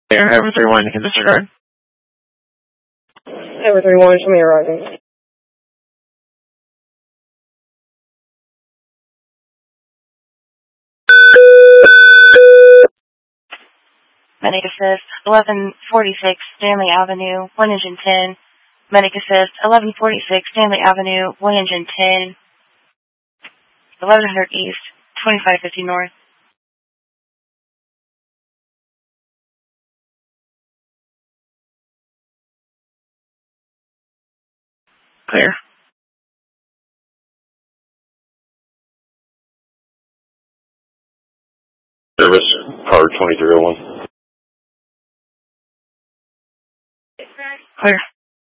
Clear. Over 31, you can disregard. Over 31, show me your rising. Medic Assist, 1146 Stanley Avenue, 1 engine 10. Medic Assist, 1146 Stanley Avenue, 1 engine 10. 1100 East, 2550 North. Clear. Service, car 2301. Clear.